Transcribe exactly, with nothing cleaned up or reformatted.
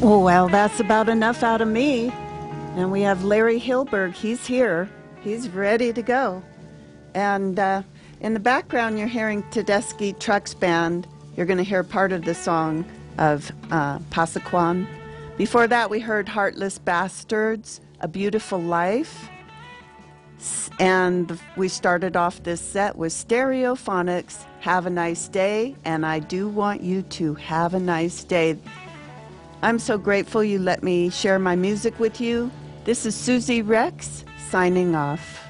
Oh, well, that's about enough out of me. And we have Larry Hilberg. He's here. He's ready to go. And uh, in the background, you're hearing Tedeschi Trucks Band. You're going to hear part of the song of uh, Pasaquan. Before that, we heard Heartless Bastards, A Beautiful Life. And we started off this set with Stereophonics, Have a Nice Day. And I do want you to have a nice day. I'm so grateful you let me share my music with you. This is Susie Rex, signing off.